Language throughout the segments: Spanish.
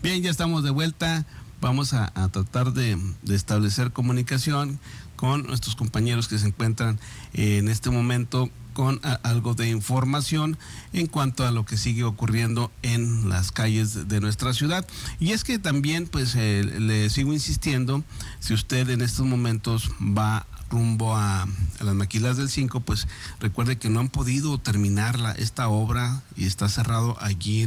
Bien, ya estamos de vuelta. Vamos a tratar de establecer comunicación con nuestros compañeros que se encuentran en este momento con algo de información en cuanto a lo que sigue ocurriendo en las calles de nuestra ciudad. Y es que también, pues, le sigo insistiendo, si usted en estos momentos va rumbo a las Maquilas del 5, pues recuerde que no han podido terminar esta obra y está cerrado allí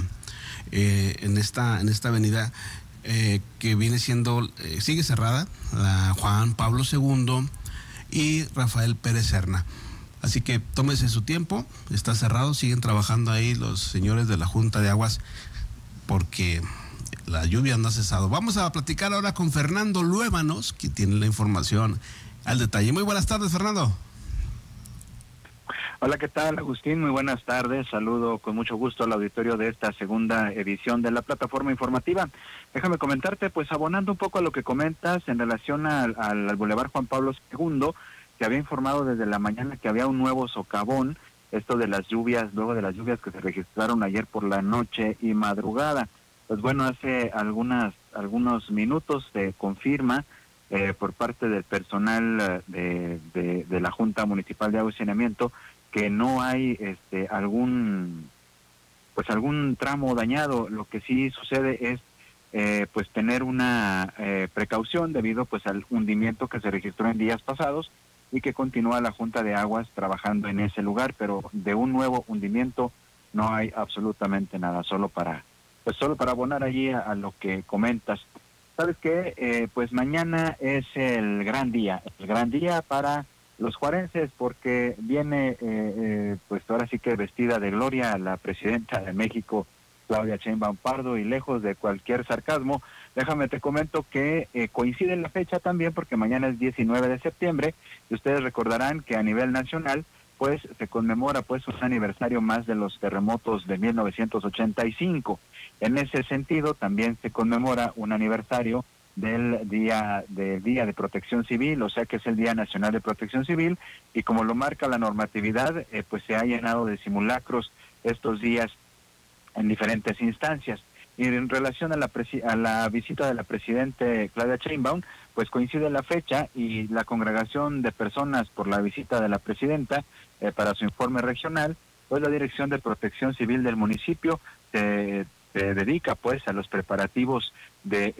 en esta avenida que viene siendo, sigue cerrada, la Juan Pablo II y Rafael Pérez Serna. Así que tómese su tiempo, está cerrado, siguen trabajando ahí los señores de la Junta de Aguas porque la lluvia no ha cesado. Vamos a platicar ahora con Fernando Luébanos, que tiene la información al detalle. Muy buenas tardes, Fernando. Hola, ¿qué tal, Agustín? Muy buenas tardes. Saludo con mucho gusto al auditorio de esta segunda edición de la plataforma informativa. Déjame comentarte, pues abonando un poco a lo que comentas en relación al Boulevard Juan Pablo II, que había informado desde la mañana que había un nuevo socavón, esto de las lluvias, luego de las lluvias que se registraron ayer por la noche y madrugada. Pues bueno, hace algunos minutos se confirma por parte del personal de la Junta Municipal de Agua y Saneamiento que no hay algún tramo dañado. Lo que sí sucede es pues tener una precaución debido pues al hundimiento que se registró en días pasados y que continúa la Junta de Aguas trabajando en ese lugar, pero de un nuevo hundimiento no hay absolutamente nada, solo para abonar allí a lo que comentas. ¿Sabes qué? Pues mañana es el gran día para los juarenses, porque viene, pues ahora sí que vestida de gloria la presidenta de México, Claudia Sheinbaum Pardo, y lejos de cualquier sarcasmo, déjame te comento que coincide en la fecha también, porque mañana es 19 de septiembre, y ustedes recordarán que a nivel nacional, pues se conmemora pues un aniversario más de los terremotos de 1985. En ese sentido, también se conmemora un aniversario del Día de Protección Civil, o sea que es el Día Nacional de Protección Civil, y como lo marca la normatividad, pues se ha llenado de simulacros estos días en diferentes instancias. Y en relación a la visita de la presidente Claudia Sheinbaum, pues coincide la fecha y la congregación de personas por la visita de la presidenta para su informe regional, pues la Dirección de Protección Civil del municipio se dedica pues a los preparativos de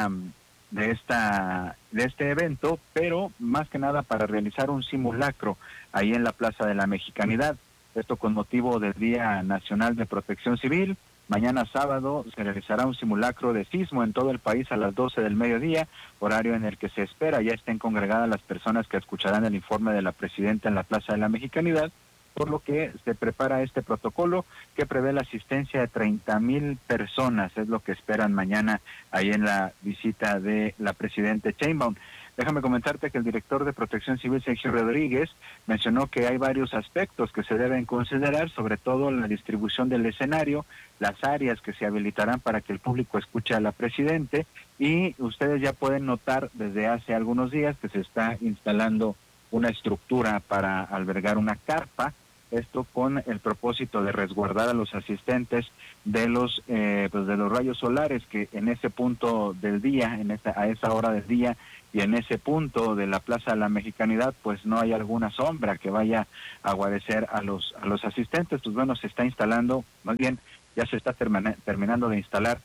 este evento, pero más que nada para realizar un simulacro ahí en la Plaza de la Mexicanidad. Esto con motivo del Día Nacional de Protección Civil. Mañana sábado se realizará un simulacro de sismo en todo el país a las 12 del mediodía, horario en el que se espera ya estén congregadas las personas que escucharán el informe de la presidenta en la Plaza de la Mexicanidad, por lo que se prepara este protocolo que prevé la asistencia de 30,000 personas, es lo que esperan mañana ahí en la visita de la presidenta Sheinbaum. Déjame comentarte que el director de Protección Civil, Sergio Rodríguez, mencionó que hay varios aspectos que se deben considerar, sobre todo la distribución del escenario, las áreas que se habilitarán para que el público escuche a la presidente, y ustedes ya pueden notar desde hace algunos días que se está instalando una estructura para albergar una carpa, esto con el propósito de resguardar a los asistentes de los rayos solares que en ese punto del día, a esa hora del día y en ese punto de la Plaza de la Mexicanidad, pues no hay alguna sombra que vaya a guarecer a los asistentes. Pues bueno, se está instalando, más bien ya se está terminando de instalar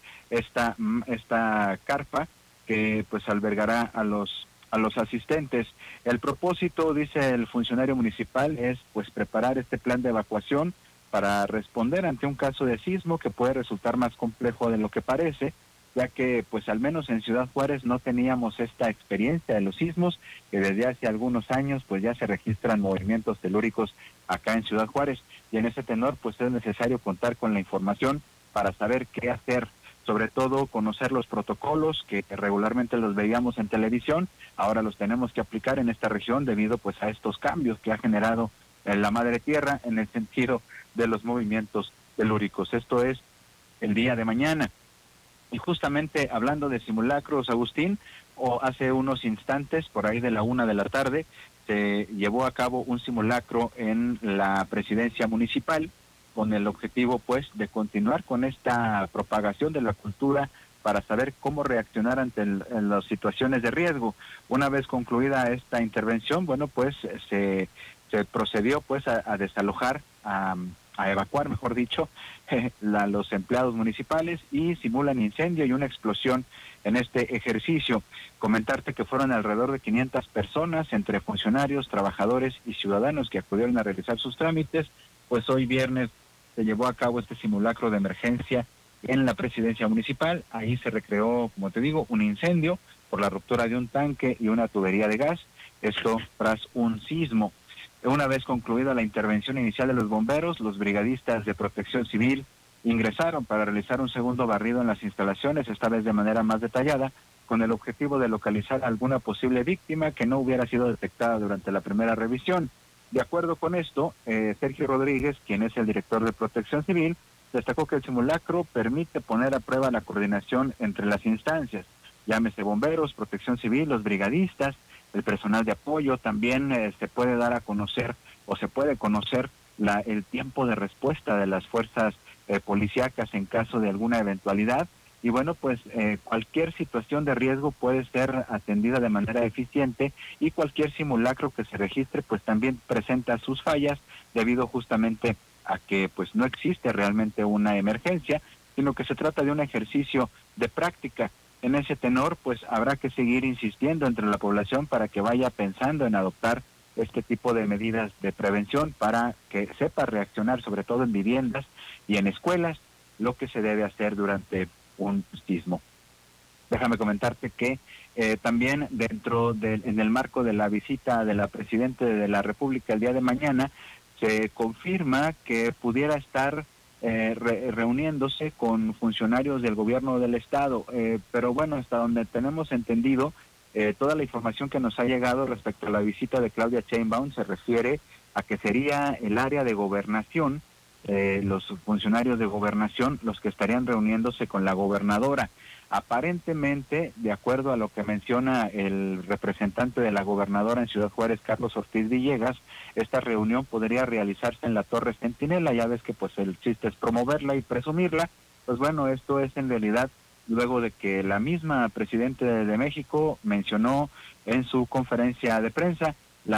esta carpa que pues albergará a los asistentes. El propósito, dice el funcionario municipal, es pues preparar este plan de evacuación para responder ante un caso de sismo que puede resultar más complejo de lo que parece, ya que pues al menos en Ciudad Juárez no teníamos esta experiencia de los sismos, que desde hace algunos años pues ya se registran movimientos telúricos acá en Ciudad Juárez, y en ese tenor pues es necesario contar con la información para saber qué hacer, sobre todo conocer los protocolos que regularmente los veíamos en televisión, ahora los tenemos que aplicar en esta región debido pues a estos cambios que ha generado la madre tierra en el sentido de los movimientos telúricos. Esto es el día de mañana. Y justamente hablando de simulacros, Agustín, o hace unos instantes, por ahí de la 1 de la tarde, se llevó a cabo un simulacro en la presidencia municipal con el objetivo, pues, de continuar con esta propagación de la cultura para saber cómo reaccionar ante en las situaciones de riesgo. Una vez concluida esta intervención, bueno, pues se procedió pues a desalojar, a evacuar, mejor dicho, los empleados municipales y simulan incendio y una explosión en este ejercicio. Comentarte que fueron alrededor de 500 personas, entre funcionarios, trabajadores y ciudadanos que acudieron a realizar sus trámites, pues hoy viernes se llevó a cabo este simulacro de emergencia en la presidencia municipal. Ahí se recreó, como te digo, un incendio por la ruptura de un tanque y una tubería de gas, esto tras un sismo. Una vez concluida la intervención inicial de los bomberos, los brigadistas de Protección Civil ingresaron para realizar un segundo barrido en las instalaciones, esta vez de manera más detallada, con el objetivo de localizar alguna posible víctima que no hubiera sido detectada durante la primera revisión. De acuerdo con esto, Sergio Rodríguez, quien es el director de Protección Civil, destacó que el simulacro permite poner a prueba la coordinación entre las instancias, llámese bomberos, Protección Civil, los brigadistas, el personal de apoyo. También se puede dar a conocer o se puede conocer el tiempo de respuesta de las fuerzas policíacas en caso de alguna eventualidad. Y bueno, pues cualquier situación de riesgo puede ser atendida de manera eficiente, y cualquier simulacro que se registre pues también presenta sus fallas debido justamente a que pues no existe realmente una emergencia, sino que se trata de un ejercicio de práctica. En ese tenor, pues habrá que seguir insistiendo entre la población para que vaya pensando en adoptar este tipo de medidas de prevención para que sepa reaccionar, sobre todo en viviendas y en escuelas, lo que se debe hacer durante un sismo. Déjame comentarte que también en el marco de la visita de la Presidenta de la República el día de mañana, se confirma que pudiera estar reuniéndose con funcionarios del gobierno del estado, pero bueno, hasta donde tenemos entendido, toda la información que nos ha llegado respecto a la visita de Claudia Sheinbaum se refiere a que sería el área de gobernación, los funcionarios de gobernación los que estarían reuniéndose con la gobernadora. Aparentemente, de acuerdo a lo que menciona el representante de la gobernadora en Ciudad Juárez, Carlos Ortiz Villegas, esta reunión podría realizarse en la Torre Centinela. Ya ves que pues el chiste es promoverla y presumirla. Pues bueno, esto es en realidad luego de que la misma presidenta de México mencionó en su conferencia de prensa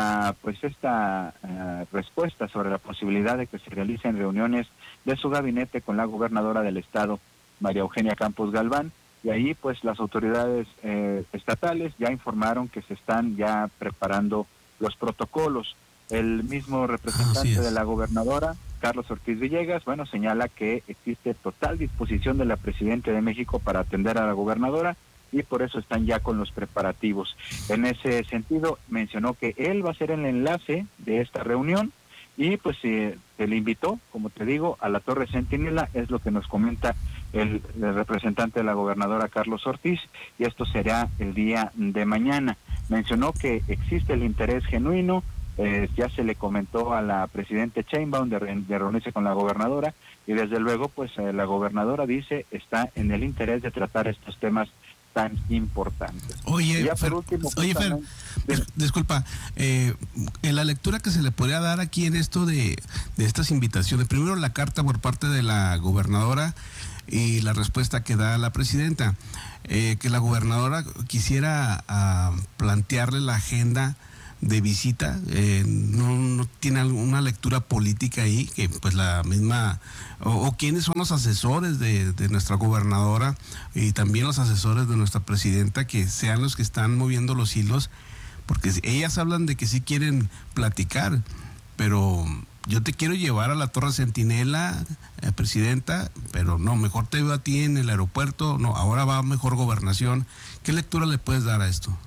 esta respuesta sobre la posibilidad de que se realicen reuniones de su gabinete con la gobernadora del estado, María Eugenia Campos Galván. Y ahí pues las autoridades estatales ya informaron que se están ya preparando los protocolos. El mismo representante de la gobernadora, Carlos Ortiz Villegas, bueno, señala que existe total disposición de la Presidenta de México para atender a la gobernadora, y por eso están ya con los preparativos. En ese sentido, mencionó que él va a ser el enlace de esta reunión, y pues se le invitó, como te digo, a la Torre Centinela. Es lo que nos comenta el representante de la gobernadora, Carlos Ortiz, y esto será el día de mañana. Mencionó que existe el interés genuino. Ya se le comentó a la presidenta Sheinbaum de reunirse con la gobernadora, y desde luego pues la gobernadora dice está en el interés de tratar estos temas tan importantes. Oye, ya Fer, por último, disculpa, en la lectura que se le podría dar aquí en esto de estas invitaciones, primero la carta por parte de la gobernadora y la respuesta que da la presidenta, que la gobernadora quisiera plantearle la agenda de visita, no tiene alguna lectura política ahí, que pues la misma, o quiénes son los asesores de nuestra gobernadora y también los asesores de nuestra presidenta, que sean los que están moviendo los hilos, porque ellas hablan de que sí quieren platicar, pero yo te quiero llevar a la Torre Centinela, presidenta, pero no, mejor te veo a ti en el aeropuerto, no, ahora va mejor gobernación. ¿Qué lectura le puedes dar a esto?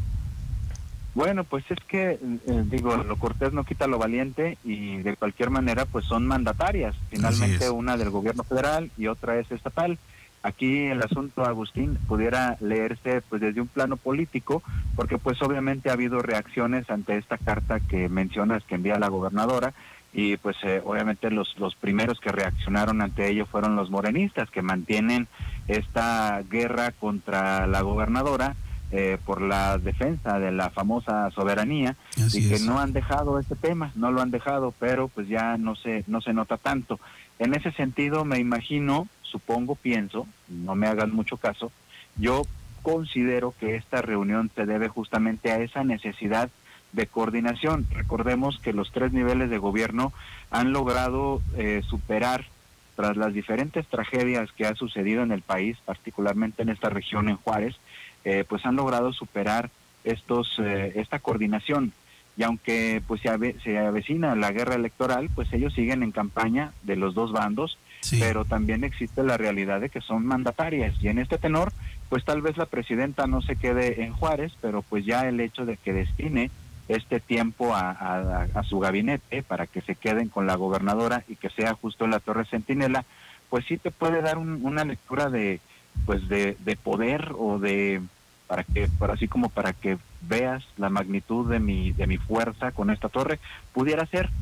Bueno, pues es que, digo, lo cortés no quita lo valiente, y de cualquier manera, pues son mandatarias. Finalmente, una del gobierno federal y otra es estatal. Aquí el asunto, Agustín, pudiera leerse pues desde un plano político, porque pues obviamente ha habido reacciones ante esta carta que mencionas que envía la gobernadora, y pues obviamente los primeros que reaccionaron ante ello fueron los morenistas, que mantienen esta guerra contra la gobernadora, por la defensa de la famosa soberanía. Así y que no han dejado este tema, no lo han dejado, pero pues ya no se nota tanto. En ese sentido, me imagino, supongo, pienso, no me hagan mucho caso, yo considero que esta reunión se debe justamente a esa necesidad de coordinación. Recordemos que los 3 niveles de gobierno han logrado superar, tras las diferentes tragedias que ha sucedido en el país, particularmente en esta región, en Juárez, pues han logrado superar esta coordinación. Y aunque pues se avecina la guerra electoral, pues ellos siguen en campaña de los dos bandos, Sí. pero también existe la realidad de que son mandatarias. Y en este tenor, pues tal vez la presidenta no se quede en Juárez, pero pues ya el hecho de que destine este tiempo a su gabinete para que se queden con la gobernadora y que sea justo en la Torre Centinela, pues sí te puede dar una lectura de poder, o de así como para que veas la magnitud de mi fuerza con esta torre. Pudiera ser,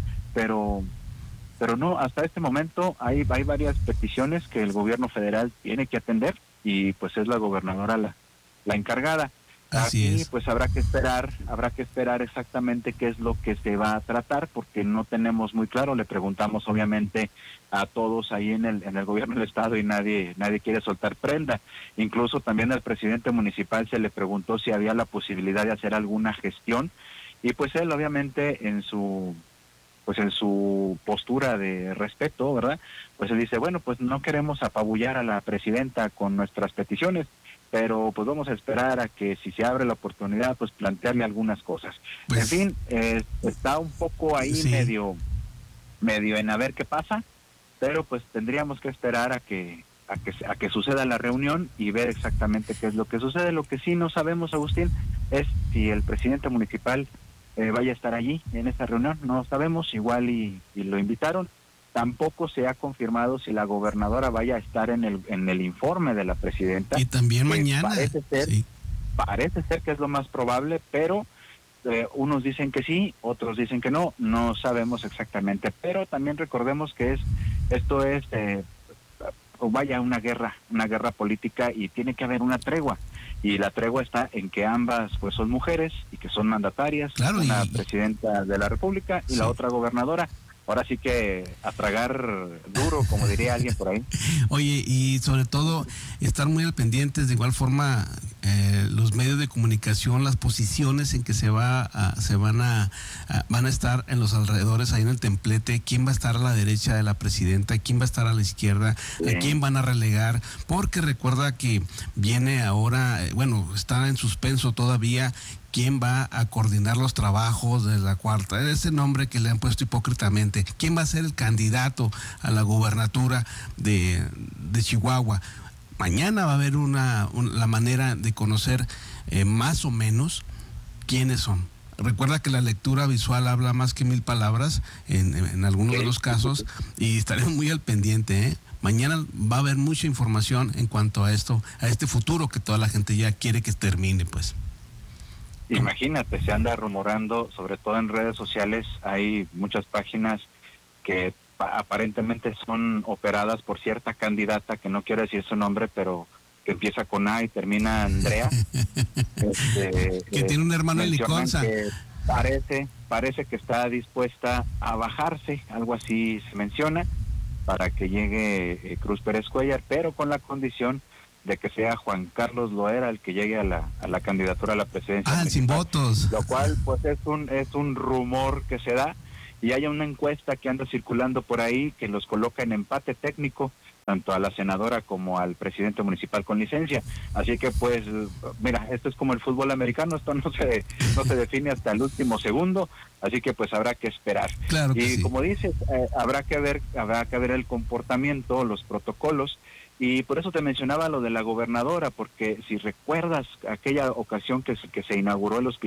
pero no, hasta este momento hay varias peticiones que el gobierno federal tiene que atender, y pues es la gobernadora la encargada. Así Aquí es. pues habrá que esperar exactamente qué es lo que se va a tratar, porque no tenemos muy claro. Le preguntamos obviamente a todos ahí en el gobierno del estado, y nadie quiere soltar prenda. Incluso también al presidente municipal se le preguntó si había la posibilidad de hacer alguna gestión, y pues él obviamente en su postura de respeto, ¿verdad? Pues él dice, bueno, pues no queremos apabullar a la presidenta con nuestras peticiones, pero pues vamos a esperar a que, si se abre la oportunidad, pues plantearle algunas cosas. En Pues fin, está un poco ahí sí. medio en a ver qué pasa, pero pues tendríamos que esperar a que suceda la reunión y ver exactamente qué es lo que sucede. Lo que sí no sabemos, Agustín, es si el presidente municipal vaya a estar allí en esta reunión. No sabemos, igual y lo invitaron. Tampoco se ha confirmado si la gobernadora vaya a estar en el informe de la presidenta, Y también que mañana. Sí. parece ser que es lo más probable, pero unos dicen que sí, otros dicen que no. No sabemos exactamente, pero también recordemos que esto es una guerra política, y tiene que haber una tregua, y la tregua está en que ambas pues son mujeres y que son mandatarias, Claro, una presidenta de la República y sí. la otra gobernadora. Ahora sí que a tragar duro, como diría alguien por ahí. Oye, y sobre todo estar muy al pendientes, de igual forma los medios de comunicación, las posiciones en que van a estar en los alrededores, ahí en el templete, quién va a estar a la derecha de la presidenta, quién va a estar a la izquierda, Sí. a quién van a relegar, porque recuerda que viene ahora, está en suspenso todavía quién va a coordinar los trabajos de la cuarta, ese nombre que le han puesto hipócritamente, quién va a ser el candidato a la gubernatura de Chihuahua. Mañana va a haber la manera de conocer más o menos quiénes son. Recuerda que la lectura visual habla más que 1000 palabras en algunos de los casos, y estaremos muy al pendiente, ¿eh? Mañana va a haber mucha información en cuanto a esto, a este futuro que toda la gente ya quiere que termine, pues. Imagínate, se anda rumorando, sobre todo en redes sociales, hay muchas páginas que aparentemente son operadas por cierta candidata, que no quiero decir su nombre, pero que empieza con A y termina Andrea. Que tiene un hermano en Mencionan Liconza. que parece que está dispuesta a bajarse, algo así se menciona, para que llegue Cruz Pérez Cuellar, pero con la condición de que sea Juan Carlos Loera el que llegue a la candidatura a la presidencia Sin municipal. votos. Lo cual pues es un rumor que se da, y hay una encuesta que anda circulando por ahí que los coloca en empate técnico, tanto a la senadora como al presidente municipal con licencia. Así que pues mira, esto es como el fútbol americano, esto no se define hasta el último segundo, así que pues habrá que esperar. Claro que Y sí. como dices, habrá que ver el comportamiento, los protocolos. Y por eso te mencionaba lo de la gobernadora, porque si recuerdas aquella ocasión que se inauguró el hospital